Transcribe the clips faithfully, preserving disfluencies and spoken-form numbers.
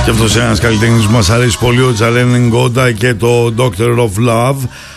Και αυτός ένας καλλιτέχνης που μας αρέσει πολύ, ο Τζαλέν Γκόντα και το Doctor of Love.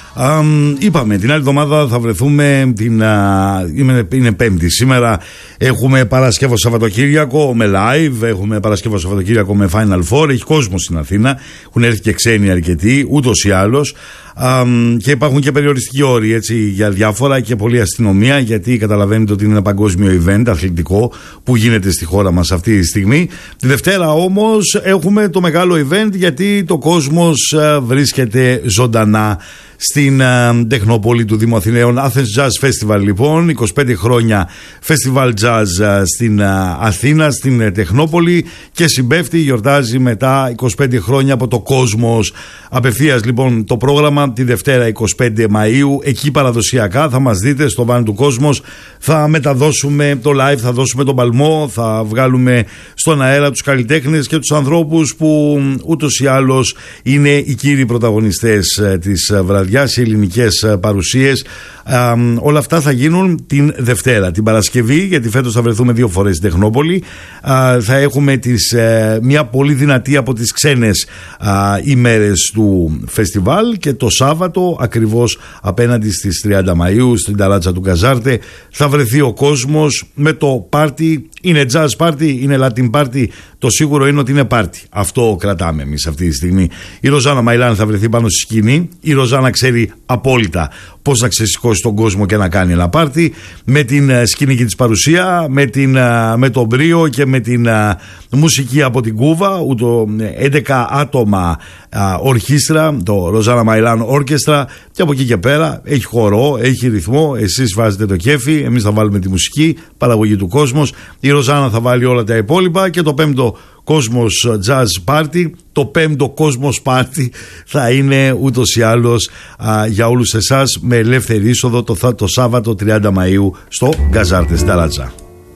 Um, είπαμε, την άλλη εβδομάδα θα βρεθούμε την, uh, είναι, είναι Πέμπτη. Σήμερα έχουμε Παρασκεύο Σαββατοκύριακο με live. Έχουμε Παρασκεύο Σαββατοκύριακο με Final Four. Έχει κόσμο στην Αθήνα. Έχουν έρθει και ξένοι αρκετοί, ούτως ή άλλως. Um, και υπάρχουν και περιοριστικοί όροι, έτσι, για διάφορα και πολλή αστυνομία, γιατί καταλαβαίνετε ότι είναι ένα παγκόσμιο event αθλητικό που γίνεται στη χώρα μας αυτή τη στιγμή. Τη Δευτέρα όμως έχουμε το μεγάλο event, γιατί το κόσμος uh, βρίσκεται ζωντανά στην uh, Τεχνόπολη του Δήμου Αθηναίων. Athens Jazz Festival, λοιπόν, είκοσι πέντε χρόνια Festival Jazz uh, στην uh, Αθήνα, στην uh, Τεχνόπολη, και συμπέφτει, γιορτάζει μετά είκοσι πέντε χρόνια από το Κόσμος. Απευθείας λοιπόν το πρόγραμμα τη Δευτέρα είκοσι πέντε Μαΐου, εκεί παραδοσιακά θα μας δείτε στο Βαν του Κόσμος. Θα μεταδώσουμε το live, θα δώσουμε τον παλμό, θα βγάλουμε στον αέρα τους καλλιτέχνες και τους ανθρώπους που ούτως ή άλλως είναι οι κύριοι πρωταγωνιστές uh, της uh, βραδιάς, οι ελληνικές uh, παρουσίες. Uh, όλα αυτά θα γίνουν την Δευτέρα. Την Παρασκευή, γιατί φέτος θα βρεθούμε δύο φορές στην Τεχνόπολη, uh, θα έχουμε τις, uh, μια πολύ δυνατή από τις ξένες uh, ημέρες του φεστιβάλ, και το Σάββατο ακριβώς απέναντι στις τριάντα Μαΐου στην ταράτσα του Καζάρτε θα βρεθεί ο κόσμος με το πάρτι. Είναι jazz party, είναι Latin party, το σίγουρο είναι ότι είναι party. Αυτό κρατάμε εμείς αυτή τη στιγμή. Η Ροζάνα Μαϊλάν θα βρεθεί πάνω στη σκηνή. Η Ροζάνα ξέρει απόλυτα πώς να ξεσηκώσει τον κόσμο και να κάνει ένα πάρτι, με την σκηνική της παρουσία, με, την, με τον μπρίο και με την α, μουσική από την Κούβα, ούτω έντεκα άτομα α, ορχήστρα, το Ροζάνα Μαϊλάν Όρκεστρα, και από εκεί και πέρα έχει χορό, έχει ρυθμό, εσείς βάζετε το κέφι, εμείς θα βάλουμε τη μουσική, παραγωγή του Κόσμος, η Ροζάνα θα βάλει όλα τα υπόλοιπα, και το πέμπτο Κόσμος Jazz Party, το πέμπτο Κόσμος Party θα είναι ούτως ή άλλως α, για όλους εσάς, με ελεύθερη είσοδο το, το Σάββατο τριάντα Μαΐου στο Γκαζάρτε Σταράτσα.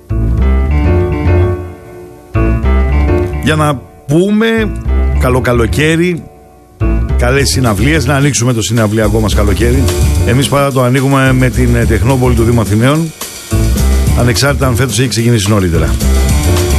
Για να πούμε καλό καλοκαίρι, καλές συναυλίες, να ανοίξουμε το συναυλιακό μας καλοκαίρι. Εμείς πάντα το ανοίγουμε με την Τεχνόπολη του Δήμου Αθηναίων, ανεξάρτητα αν φέτος έχει ξεκινήσει νωρίτερα.